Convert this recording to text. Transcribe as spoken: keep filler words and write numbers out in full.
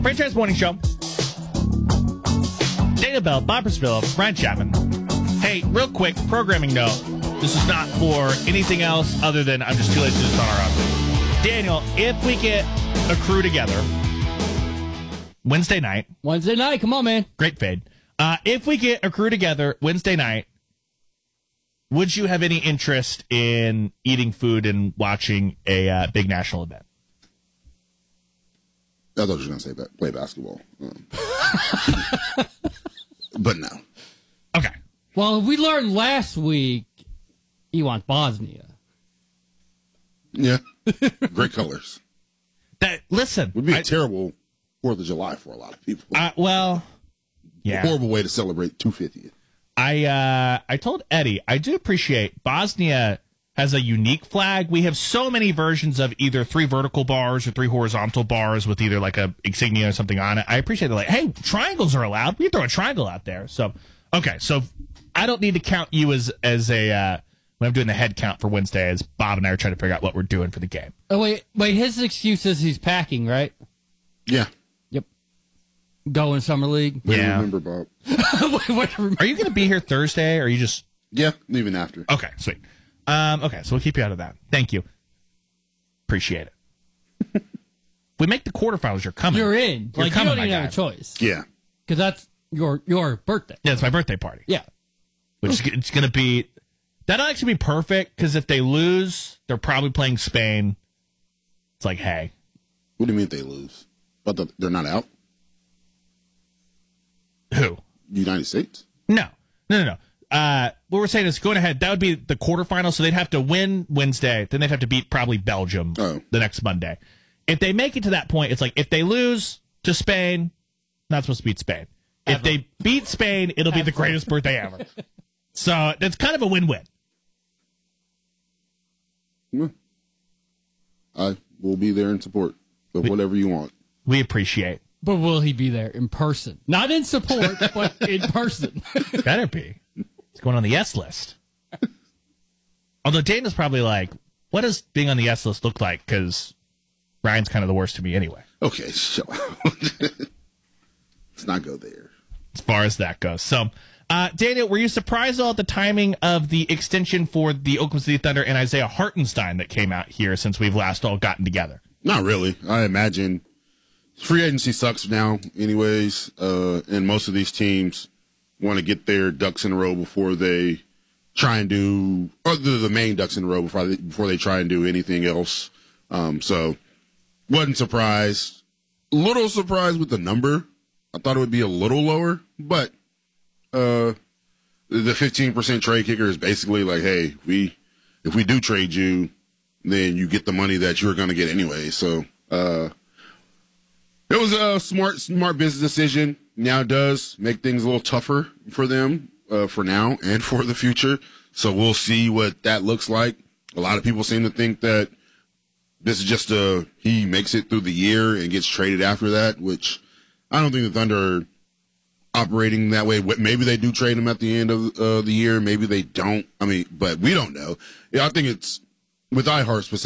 Franchise Morning Show. Dana Bell, Bob Prisville, Ryan Chapman. Hey, real quick, programming note. This is not for anything else other than I'm just too lazy to do this on our own. Daniel, if we get a crew together Wednesday night. Wednesday night, come on, man. Great fade. Uh, if we get a crew together Wednesday night, would you have any interest in eating food and watching a uh, big national event? I thought you were going to say that, play basketball. Um, but no. Okay. Well, we learned last week he wants Bosnia. Yeah. Great colors. That listen. Would be a I, terrible fourth of July for a lot of people. Uh, well, yeah. Horrible way to celebrate two fiftieth. I uh, I told Eddie, I do appreciate Bosnia has a unique flag. We have so many versions of either three vertical bars or three horizontal bars with either like a insignia or something on it. I appreciate it. Like, hey, triangles are allowed. We throw a triangle out there. So, okay, so I don't need to count you as as a uh, when I'm doing the head count for Wednesday, as Bob and I are trying to figure out what we're doing for the game. Oh wait, wait. His excuse is he's packing, right? Yeah. Yep. Going summer league. Way Yeah. to remember, Bob. wait, wait, remember. Are you going to be here Thursday, or are you just Yeah, leaving after. okay? Sweet. Um, okay, so we'll keep you out of that. Thank you. Appreciate it. If we make the quarterfinals, you're coming. You're in. You're like coming, you don't my even guy. have a choice. Yeah. Because that's your your birthday. Yeah, it's my birthday party. Yeah. Which is it's going to be that'll actually be perfect because if they lose, they're probably playing Spain. It's like, hey, What do you mean if they lose? But the, they're not out? who? United States? No, no, no, no. Uh, what we're saying is going ahead. That would be the quarterfinal, so they'd have to win Wednesday. Then they'd have to beat probably Belgium Oh. the next Monday. If they make it to that point, it's like if they lose to Spain, not supposed to beat Spain. If Ever. they beat Spain, it'll be the greatest birthday ever. So that's kind of a win-win. Yeah. I will be there in support of whatever you want. We appreciate. But will he be there in person? Not in support, but in person. Better be. It's going on the yes list. Although Dana's probably like, what does being on the yes list look like? Because Ryan's kind of the worst to me anyway, Okay, chill out. Let's not go there. as far as that goes. So, uh, Daniel, were you surprised at the timing of the extension for the Oklahoma City Thunder and Isaiah Hartenstein that came out here since we've last all gotten together? Not really. I imagine free agency sucks now anyways, uh, and most of these teams want to get their ducks in a row before they try and do, or the, the main ducks in a row before they, before they try and do anything else. Um, so, wasn't surprised. A little surprised with the number. I thought it would be a little lower, but uh, the fifteen percent trade kicker is basically like, hey, we if we do trade you, then you get the money that you're going to get anyway. So uh, it was a smart, smart business decision. Now it does make things a little tougher for them uh, for now and for the future. So we'll see what that looks like. A lot of people seem to think that this is just a he makes it through the year and gets traded after that, which I don't think the Thunder are operating that way. Maybe they do trade him at the end of uh, the year. Maybe they don't. I mean, but we don't know. Yeah, I think it's with iHeart specifically.